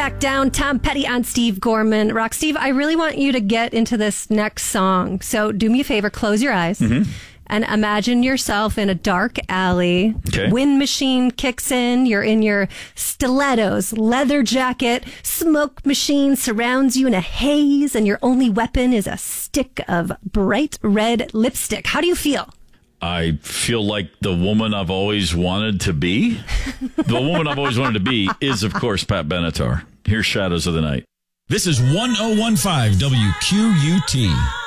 back down. Tom Petty on Steve Gorman. Rock Steve, I really want you to get into this next song. So do me a favor, close your eyes and imagine yourself in a dark alley. Okay. Wind machine kicks in. You're in your stilettos, leather jacket. Smoke machine surrounds you in a haze, and your only weapon is a stick of bright red lipstick. How do you feel? I feel like the woman I've always wanted to be. The woman I've always wanted to be is, of course, Pat Benatar. Here's Shadows of the Night. This is 1015 WQUT.